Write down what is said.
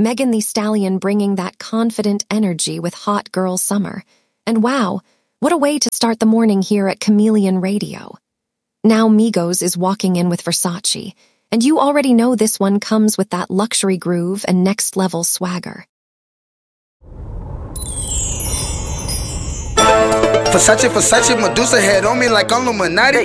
Megan Thee Stallion bringing that confident energy with Hot Girl Summer. And wow, what a way to start the morning here at Chameleon Radio. Now Migos is walking in with Versace, and you already know this one comes with that luxury groove and next-level swagger. Versace, Medusa head on me like I'm Illuminati.